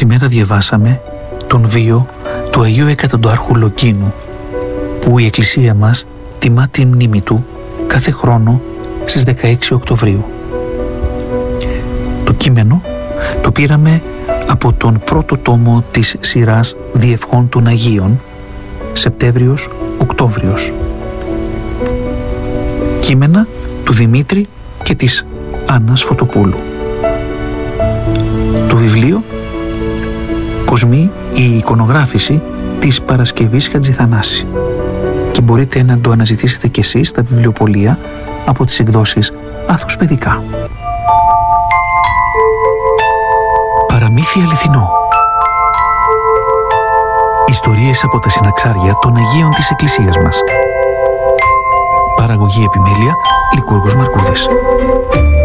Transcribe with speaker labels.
Speaker 1: Σήμερα διαβάσαμε τον βίο του Αγίου Εκατοντοάρχου Λοκίνου, που η Εκκλησία μας τιμά τη μνήμη του κάθε χρόνο στις 16 Οκτωβρίου. Το κείμενο το πήραμε από τον πρώτο τόμο της σειράς Διευχών των Αγίων, Σεπτέμβριος-Οκτώβριος. Κείμενα του Δημήτρη και της Άννας Φωτοπούλου. Το βιβλίο κοσμεί η εικονογράφηση της Παρασκευής Χατζηθανάση και μπορείτε να το αναζητήσετε κι εσείς στα βιβλιοπωλεία από τις εκδόσεις Άθος Παιδικά. Παραμύθι αληθινό. Ιστορίες από τα συναξάρια των Αγίων της Εκκλησίας μας. Παραγωγή επιμέλεια Λικούργος Μαρκούδης.